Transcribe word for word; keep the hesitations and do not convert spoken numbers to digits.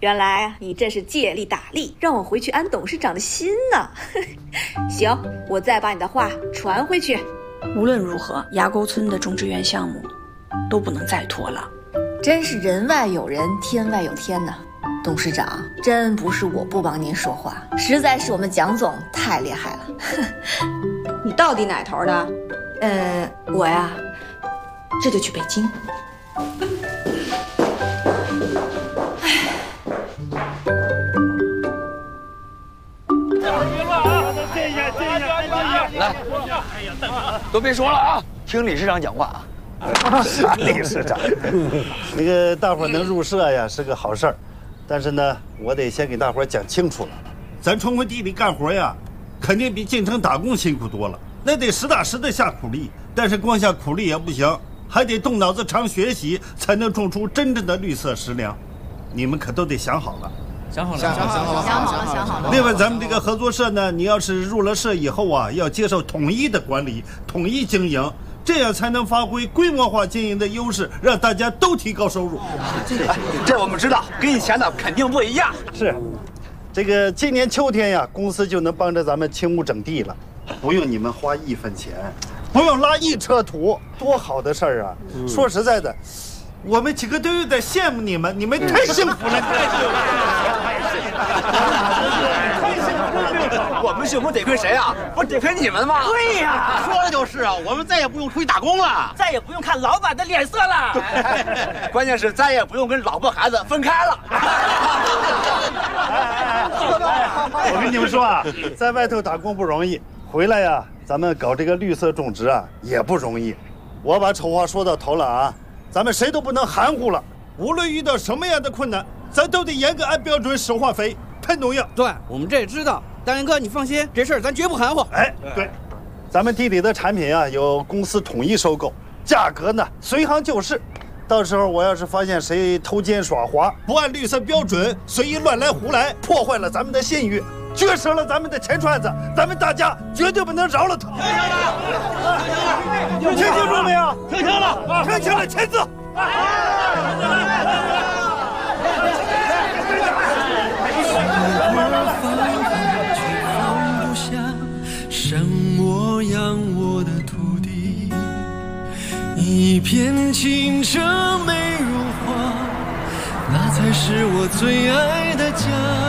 原来你这是借力打力，让我回去安董事长的心呢。行，我再把你的话传回去。 无论如何，崖沟村的种植园项目都不能再拖了。 真是人外有人，天外有天呐！董事长，真不是我不帮您说话，实在是我们蒋总太厉害了。 你到底哪头的？ 呃，我呀，这就去北京。 来，都别说了啊，听理事长讲话啊。 啥理事长？那个大伙能入社呀是个好事儿，但是呢，我得先给大伙讲清楚了。咱冲回地里干活呀，肯定比进城打工辛苦多了，那得实打实的下苦力。但是光下苦力也不行，还得动脑子、常学习，才能种出真正的绿色食粮。你们可都得想好了。 想好了， 想好了，想好了，想好了。 另外，咱们这个合作社呢，你要是入了社以后啊，要接受统一的管理、统一经营，这样才能发挥规模化经营的优势，让大家都提高收入。 哎，这我们知道，跟以前的肯定不一样。 是，这个今年秋天呀，公司就能帮着咱们清污整地了，不用你们花一分钱，不用拉一车土，多好的事儿啊！嗯、说实在的，我们几个都有点羡慕你们，你们太幸福了，太幸福了。 我们幸福得亏谁啊？不是得亏你们吗？ 对呀，说的就是啊，我们再也不用出去打工了，再也不用看老板的脸色了。 关键是再也不用跟老婆孩子分开了。 我跟你们说啊，在外头打工不容易，回来呀，咱们搞这个绿色种植啊也不容易。我把丑话说到头了啊，咱们谁都不能含糊了。无论遇到什么样的困难，咱都得严格按标准使化肥、喷农药。 对，我们这也知道。大元哥，你放心，这事儿咱绝不含糊。 哎，对，咱们地里的产品啊，由公司统一收购，价格呢随行就市。到时候我要是发现谁偷奸耍滑，不按绿色标准，随意乱来胡来，破坏了咱们的信誉，撅折了咱们的钱串子，咱们大家绝对不能饶了他。听清楚没有？ 听清了， 听清了，签字。 像我养我的土地，一片清澈美如画，那才是我最爱的家。